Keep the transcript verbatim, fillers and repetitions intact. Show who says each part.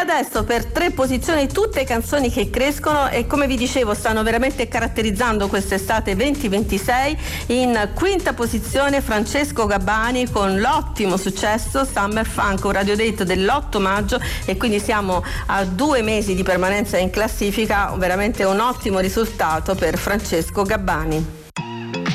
Speaker 1: adesso per tre posizioni tutte canzoni che crescono e, come vi dicevo, stanno veramente caratterizzando quest'estate venti ventisei. In quinta posizione Francesco Gabbani con l'ottimo successo Summer Funk, un radiodate dell'otto maggio, e quindi siamo a due mesi di permanenza in classifica, veramente un ottimo risultato per Francesco Gabbani.